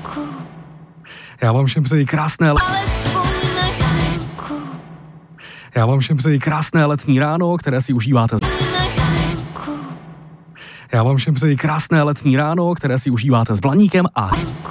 Já vám všem přeji krásné Já vám všem přeji krásné letní ráno, které si užíváte. Já vám všem přeji krásné letní ráno, které si užíváte s Blaníkem a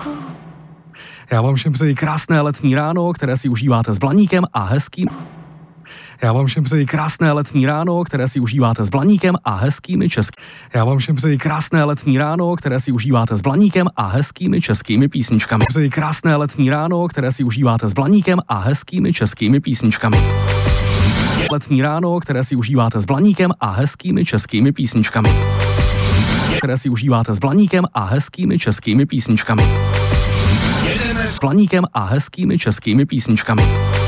Já vám všem přeji krásné letní ráno, které si užíváte s Blaníkem a hezkým Já vám všem přeji krásné letní ráno, které si užíváte s Blaníkem a hezkými českými Já vám všem přeji krásné letní ráno, které si užíváte s Blaníkem a hezkými českými písničkami. Přeji krásné letní ráno, které si užíváte s Blaníkem a hezkými českými písničkami. Letní ráno, které si užíváte s Blaníkem a hezkými českými písničkami. Které si užíváte s Blaníkem a hezkými českými písničkami. S Blaníkem a hezkými českými písničkami.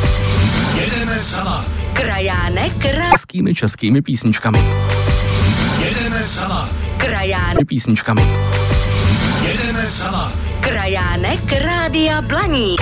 Jedeme salát. Krajánek Hezkými českými písničkami. Jedeme salát. Krajánek Písničkami. Jedeme salát. Krajánek Rádia Blaník.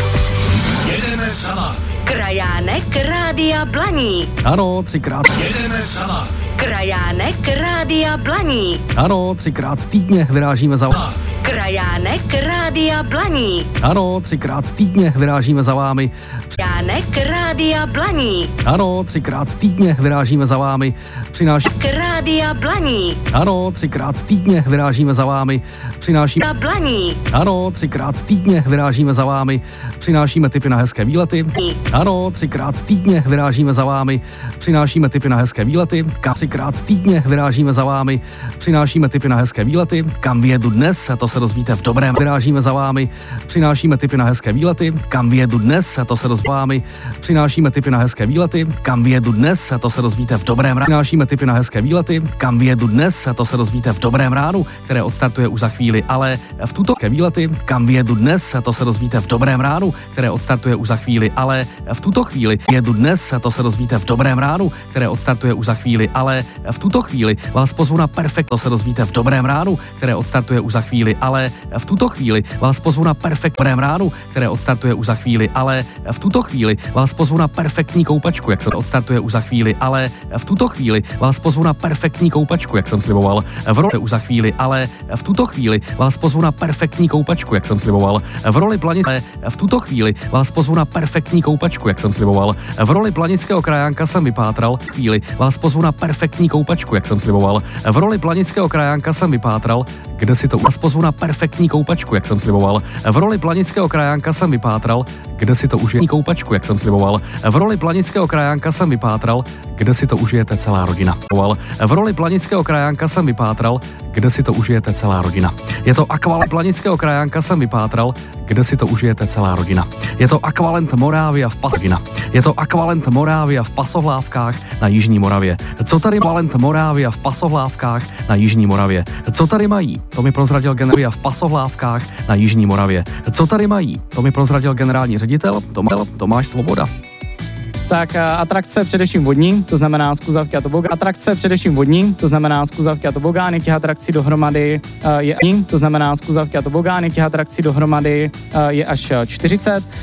Jedeme salát. Krajánek Rádia Blaník. Ano, 3krát. Jedeme salát. Krajánek Rádia Blaník. Ano, 3krát týdně vyrážíme za Krajánek Rádia Blaník. Ano, 3krát týdně vyrážíme za vámi. Krajánek Rádia Blaník. Ano, 3krát týdně vyrážíme za vámi. Přináší Rádia Blaník. Ano, 3krát týdně vyrážíme za vámi. Přinášíme Blaník. Ano, 3krát týdně vyrážíme za vámi. Přinášíme tipy na hezké výlety. Ano, 3krát týdně vyrážíme za vámi. Přinášíme tipy na hezké výlety. Kam 3krát týdně vyrážíme za vámi. Přinášíme tipy na hezké výlety. Kam vyjedu dnes, to se dozvíte v dobrém. Vyrážíme za vámi. Přinášíme tipy na hezké výlety. Kam vyjedu dnes, to se dozvíte vámi. Přinášíme tipy na hezké výlety. Kam vyjedu dnes, to se dozvíte v dobrém ránu. Přinášíme tipy na hezké výlety. Kam vyjedu dnes, to se dozvíte v dobrém ránu, které odstartuje už za chvíli, ale v tuto výlety, kam vyjedu dnes, to se dozvíte v dobrém ránu, které odstartuje už za chvíli, ale v tuto chvíli jedu dnes, to se dozvíte v dobrém ránu, které odstartuje už za chvíli, ale v tuto chvíli vás pozvu na Perfekt, to se dozvíte v dobrém ránu, které odstartuje už za chvíli, ale v tuto chvíli vás pozvu na Perfekt dobrém ránu, které odstartuje už za chvíli, ale v tuto chvíli vás pozvu na perfektní koupačku, jak se odstartuje už za chvíli, ale v tuto chvíli vás pozvu na perfektní koupačku, jak jsem sliboval. V roli už za chvíli, ale v tuto chvíli vás pozvu na perfektní koupačku, jak jsem sliboval. V roli Blanické v tuto chvíli vás pozvu na perfektní koupačku, jak jsem sliboval. V roli Blanického krajánka jsem vypátral. Chvíli vás pozvu na perfektní koupačku, jak jsem sliboval. V roli Blanického krajánka jsem vypátral, kde si to vás pozvu na perfektní koupačku, jak jsem sliboval. V roli Blanického krajánka jsem vypátral, kde si to užije koupačku, jak jsem sliboval. V roli Blanického krajánka jsem vypátral, kde si to užijete celá rodina. V roli Blanického krajánka jsem vypátral, kde si to užijete celá rodina. Je to akvalent Blanického krajánka jsem vypátral, kde si to užijete celá rodina. Je to akvalent Morávia v Pasovina. Je to akvalent Morávia v Pasohlávkách na Jižní Moravě. Co tady akvalent Morávia v Pasohlávkách na Jižní Moravě? Co tady mají? To mi prozradil generál v Pasohlávkách na Jižní Moravě. Co tady mají? To mi prozradil generální ředitel Tomáš Svoboda. Tak atrakce především vodní, to znamená skluzavky a tobogány. Atrakce především vodní, to znamená skluzavky a tobogány. Těch atrakcí dohromady je to znamená skluzavky a tobogány. Těch atrakcí dohromady je až 40.